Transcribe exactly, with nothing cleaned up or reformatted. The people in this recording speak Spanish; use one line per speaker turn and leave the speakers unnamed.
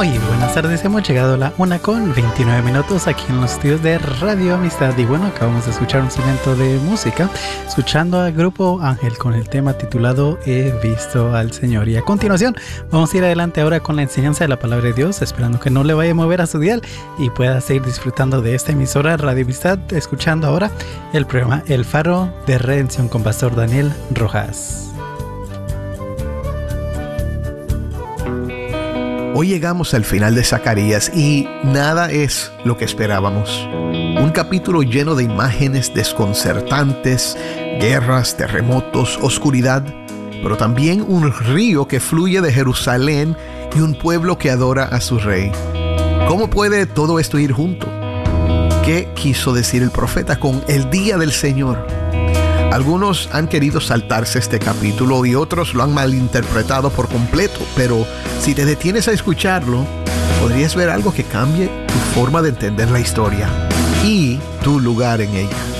Muy buenas tardes, hemos llegado a la una con veintinueve minutos aquí en los estudios de Radio Amistad. Y bueno, acabamos de escuchar un segmento de música, escuchando al grupo Ángel con el tema titulado He visto al Señor. Y a continuación vamos a ir adelante ahora con la enseñanza de la palabra de Dios, esperando que no le vaya a mover a su dial y pueda seguir disfrutando de esta emisora Radio Amistad, escuchando ahora el programa El Faro de Redención con Pastor Daniel Rojas.
Hoy llegamos al final de Zacarías y nada es lo que esperábamos. Un capítulo lleno de imágenes desconcertantes, guerras, terremotos, oscuridad, pero también un río que fluye de Jerusalén y un pueblo que adora a su rey. ¿Cómo puede todo esto ir junto? ¿Qué quiso decir el profeta con el día del Señor? Algunos han querido saltarse este capítulo y otros lo han malinterpretado por completo, pero si te detienes a escucharlo, podrías ver algo que cambie tu forma de entender la historia y tu lugar en ella.